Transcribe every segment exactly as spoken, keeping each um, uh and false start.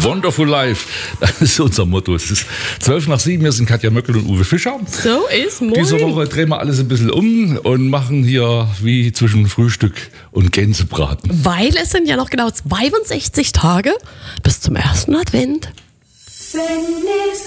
Wonderful Life. Das ist unser Motto. Es ist zwölf nach sieben. Wir sind Katja Möckel und Uwe Fischer. So ist moin. Diese Woche drehen wir alles ein bisschen um und machen hier wie zwischen Frühstück und Gänsebraten. Weil es sind ja noch genau zweiundsechzig Tage bis zum ersten Advent. Wenn es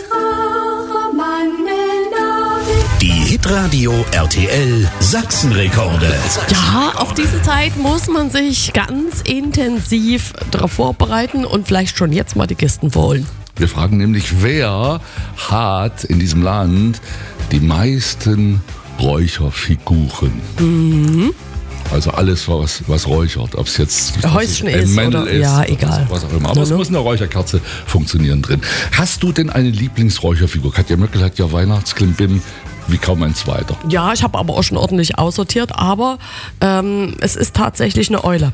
Die Hitradio R T L Sachsenrekorde. Ja, auf diese Zeit muss man sich ganz intensiv darauf vorbereiten und vielleicht schon jetzt mal die Kisten holen. Wir fragen nämlich, wer hat in diesem Land die meisten Räucherfiguren? Mhm. Also alles, was, was räuchert, ob es jetzt Häuschen ein ist Männel oder- ist, ja, oder egal. was auch immer. Aber es muss eine Räucherkerze funktionieren drin. Hast du denn eine Lieblingsräucherfigur? Katja Möckel hat ja Weihnachtsklimbim wie kaum ein zweiter. Ja, ich habe aber auch schon ordentlich aussortiert, aber ähm, es ist tatsächlich eine Eule.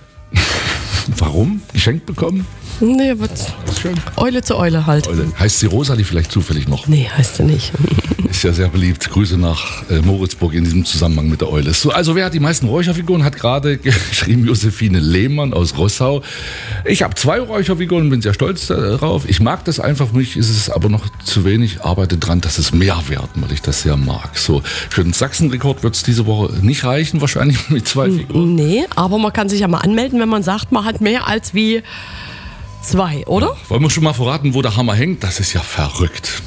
Warum? Geschenkt bekommen? Nee, was? Schön. Eule zu Eule halt. Eule. Heißt sie Rosalie vielleicht zufällig noch? Nee, heißt sie nicht. Ist ja sehr beliebt. Grüße nach äh, Moritzburg in diesem Zusammenhang mit der Eule. So, also wer hat die meisten Räucherfiguren? Hat gerade geschrieben Josephine Lehmann aus Rossau. Ich habe zwei Räucherfiguren und bin sehr stolz darauf. Ich mag das einfach. Für mich ist es aber noch zu wenig. Arbeite dran, dass es mehr werden, weil ich das sehr mag. So, für den Sachsenrekord wird es diese Woche nicht reichen, wahrscheinlich mit zwei Figuren. Nee, aber man kann sich ja mal anmelden, wenn man sagt, man hat mehr als wie zwei, oder? Wollen wir schon mal verraten, wo der Hammer hängt? Das ist ja verrückt.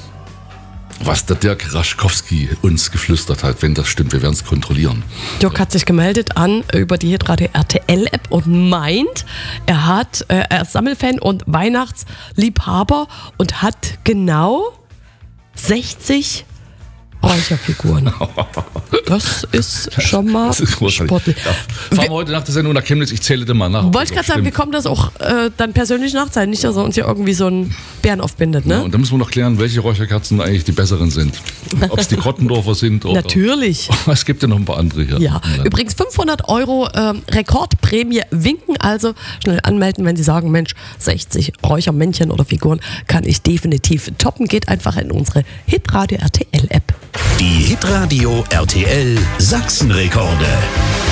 Was der Dirk Raschkowski uns geflüstert hat, wenn das stimmt, wir werden es kontrollieren. Dirk hat sich gemeldet an über die Hitradio R T L-App und meint, er hat, äh, er ist Sammelfan und Weihnachtsliebhaber und hat genau sechzig Räucherfiguren. Das ist schon mal Das ist großartig. sportlich. Ja, fahren wir heute nach der Sendung nach Chemnitz, ich zähle dir mal nach. Wollte ich gerade sagen, wir kommen das auch äh, dann persönlich nachzahlen, nicht, dass er uns hier irgendwie so einen Bären aufbindet, ne? Ja, und dann müssen wir noch klären, welche Räucherkerzen eigentlich die besseren sind. Ob es die Krottendorfer sind oder... Natürlich. Es gibt ja noch ein paar andere hier. Ja, übrigens fünfhundert Euro ähm, Rekordprämie winken, also schnell anmelden, wenn Sie sagen, Mensch, sechzig Räuchermännchen oder Figuren kann ich definitiv toppen. Geht einfach in unsere Hitradio R T L-App. Die Hitradio R T L Sachsenrekorde.